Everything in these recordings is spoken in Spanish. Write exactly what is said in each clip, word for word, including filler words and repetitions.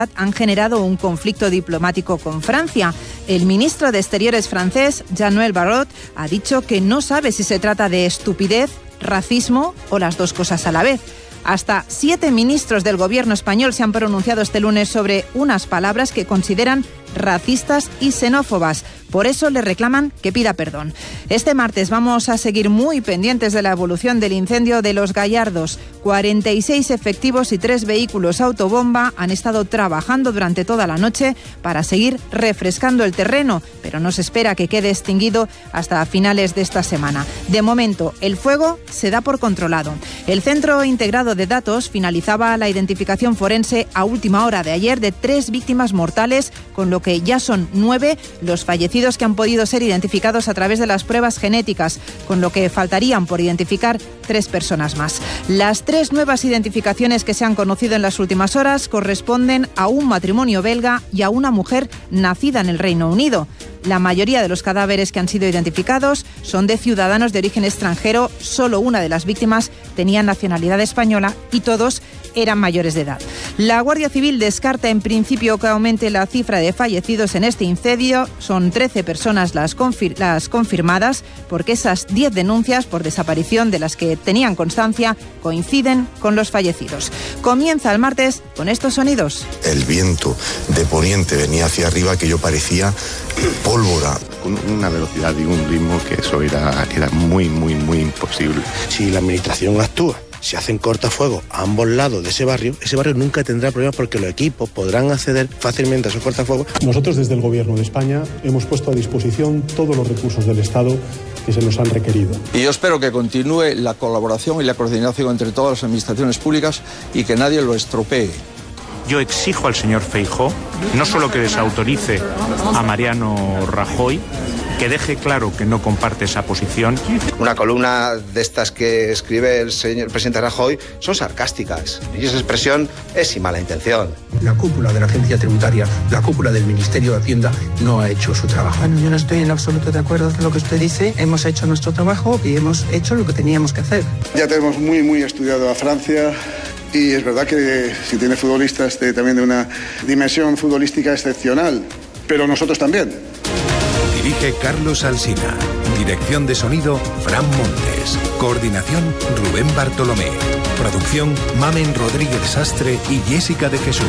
han generado un conflicto diplomático con Francia. El ministro de Exteriores francés, Jean-Noël Barrot, ha dicho que no sabe si se trata de estupidez, racismo o las dos cosas a la vez. Hasta siete ministros del gobierno español se han pronunciado este lunes sobre unas palabras que consideran racistas y xenófobas. Por eso le reclaman que pida perdón. Este martes vamos a seguir muy pendientes de la evolución del incendio de Los Gallardos. cuarenta y seis efectivos y tres vehículos autobomba han estado trabajando durante toda la noche para seguir refrescando el terreno, pero no se espera que quede extinguido hasta finales de esta semana. De momento, el fuego se da por controlado. El Centro Integrado de Datos finalizaba la identificación forense a última hora de ayer de tres víctimas mortales, con lo que ya son nueve los fallecidos que han podido ser identificados a través de las pruebas genéticas, con lo que faltarían por identificar tres personas más. Las tres nuevas identificaciones que se han conocido en las últimas horas corresponden a un matrimonio belga y a una mujer nacida en el Reino Unido. La mayoría de los cadáveres que han sido identificados son de ciudadanos de origen extranjero. Solo una de las víctimas tenía nacionalidad española y todos eran mayores de edad. La Guardia Civil descarta en principio que aumente la cifra de fallecidos en este incendio. Son trece personas las, confir- las confirmadas, porque esas diez denuncias por desaparición de las que tenían constancia coinciden con los fallecidos. Comienza el martes con estos sonidos. El viento de poniente venía hacia arriba, que yo parecía pólvora. Con una velocidad y un ritmo que eso era, era muy, muy, muy imposible. Si la administración actúa, si hacen cortafuegos a ambos lados de ese barrio, ese barrio nunca tendrá problemas porque los equipos podrán acceder fácilmente a esos cortafuegos. Nosotros desde el Gobierno de España hemos puesto a disposición todos los recursos del Estado que se nos han requerido. Y yo espero que continúe la colaboración y la coordinación entre todas las administraciones públicas y que nadie lo estropee. Yo exijo al señor Feijóo no solo que desautorice a Mariano Rajoy, que deje claro que no comparte esa posición. Una columna de estas que escribe el señor presidente Rajoy son sarcásticas y esa expresión es sin mala intención. La cúpula de la agencia tributaria, la cúpula del Ministerio de Hacienda no ha hecho su trabajo. Bueno, yo no estoy en absoluto de acuerdo con lo que usted dice. Hemos hecho nuestro trabajo y hemos hecho lo que teníamos que hacer. Ya tenemos muy, muy estudiado a Francia. Y es verdad que si tiene futbolistas de, también de una dimensión futbolística excepcional, pero nosotros también. Dirige Carlos Alsina. Dirección de sonido, Fran Montes. Coordinación, Rubén Bartolomé. Producción, Mamen Rodríguez Sastre y Jessica de Jesús.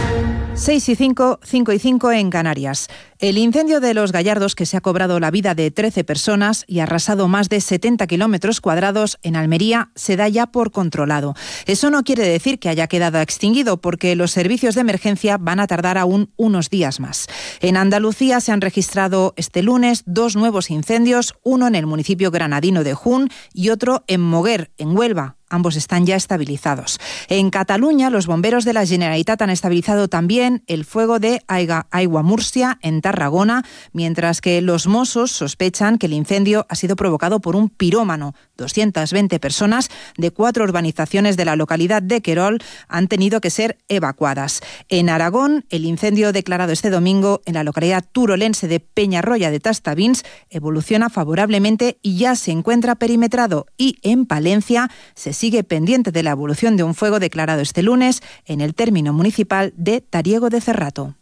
seis y cinco, cinco y cinco en Canarias. El incendio de Los Gallardos, que se ha cobrado la vida de trece personas y ha arrasado más de setenta kilómetros cuadrados en Almería, se da ya por controlado. Eso no quiere decir que haya quedado extinguido, porque los servicios de emergencia van a tardar aún unos días más. En Andalucía se han registrado este lunes dos nuevos incendios, uno en el municipio granadino de Jun y otro en Moguer, en Huelva. Ambos están ya estabilizados. En Cataluña, los bomberos de la Generalitat han estabilizado también el fuego de Aigua Murcia, en Tarragona, mientras que los Mossos sospechan que el incendio ha sido provocado por un pirómano. doscientas veinte personas de cuatro urbanizaciones de la localidad de Querol han tenido que ser evacuadas. En Aragón, el incendio declarado este domingo en la localidad turolense de Peñarroya de Tastavins evoluciona favorablemente y ya se encuentra perimetrado. Y en Palencia se sigue pendiente de la evolución de un fuego declarado este lunes en el término municipal de Tariego de Cerrato.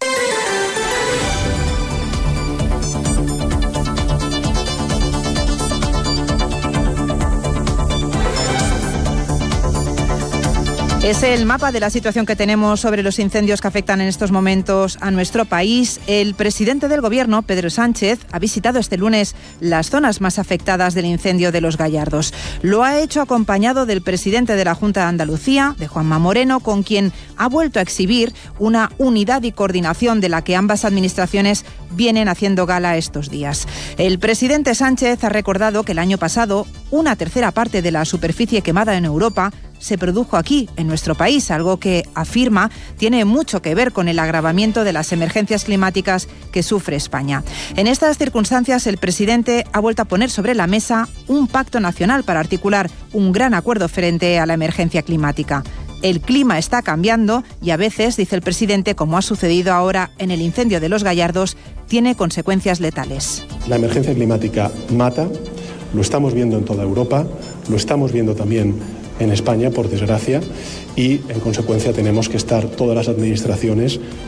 Es el mapa de la situación que tenemos sobre los incendios que afectan en estos momentos a nuestro país. El presidente del Gobierno, Pedro Sánchez, ha visitado este lunes las zonas más afectadas del incendio de Los Gallardos. Lo ha hecho acompañado del presidente de la Junta de Andalucía, de Juanma Moreno, con quien ha vuelto a exhibir una unidad y coordinación de la que ambas administraciones vienen haciendo gala estos días. El presidente Sánchez ha recordado que el año pasado una tercera parte de la superficie quemada en Europa se produjo aquí, en nuestro país, algo que, afirma, tiene mucho que ver con el agravamiento de las emergencias climáticas que sufre España. En estas circunstancias, el presidente ha vuelto a poner sobre la mesa un pacto nacional para articular un gran acuerdo frente a la emergencia climática. El clima está cambiando y a veces, dice el presidente, como ha sucedido ahora en el incendio de Los Gallardos, tiene consecuencias letales. La emergencia climática mata, lo estamos viendo en toda Europa, lo estamos viendo también en España, por desgracia, y en consecuencia tenemos que estar todas las administraciones